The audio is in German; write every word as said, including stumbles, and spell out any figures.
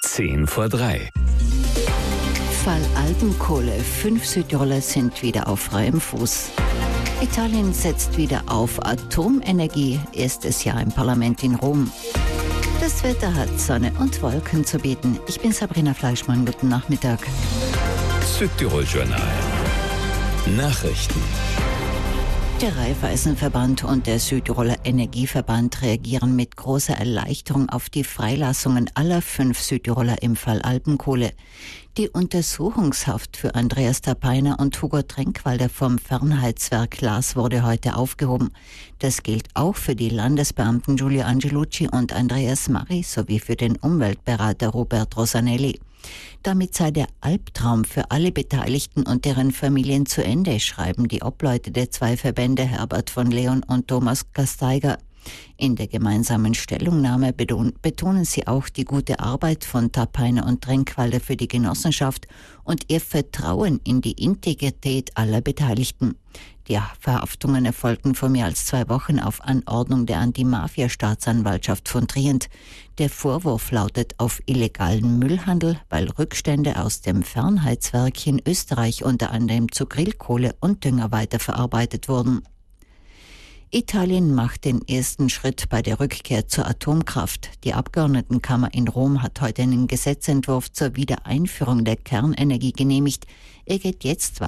Zehn vor drei. Fall Alpenkohle. Fünf Südtiroler sind wieder auf freiem Fuß. Italien setzt wieder auf Atomenergie. Erstes Jahr im Parlament in Rom. Das Wetter hat Sonne und Wolken zu bieten. Ich bin Sabrina Fleischmann. Guten Nachmittag. Südtirol-Journal. Nachrichten. Der Raiffeisenverband und der Südtiroler Energieverband reagieren mit großer Erleichterung auf die Freilassungen aller fünf Südtiroler im Fall Alpenkohle. Die Untersuchungshaft für Andreas Tapainer und Hugo Trenkwalder vom Fernheitswerk Lars wurde heute aufgehoben. Das gilt auch für die Landesbeamten Giulio Angelucci und Andreas Mari sowie für den Umweltberater Robert Rosanelli. Damit sei der Albtraum für alle Beteiligten und deren Familien zu Ende, schreiben die Obleute der zwei Verbände Herbert von Leon und Thomas Gasteiger. In der gemeinsamen Stellungnahme betonen sie auch die gute Arbeit von Tapainer und Trenkwalder für die Genossenschaft und ihr Vertrauen in die Integrität aller Beteiligten. Die Verhaftungen erfolgten vor mehr als zwei Wochen auf Anordnung der Anti-Mafia-Staatsanwaltschaft von Trient. Der Vorwurf lautet auf illegalen Müllhandel, weil Rückstände aus dem Fernheitswerk in Österreich unter anderem zu Grillkohle und Dünger weiterverarbeitet wurden. Italien macht den ersten Schritt bei der Rückkehr zur Atomkraft. Die Abgeordnetenkammer in Rom hat heute einen Gesetzentwurf zur Wiedereinführung der Kernenergie genehmigt. Er geht jetzt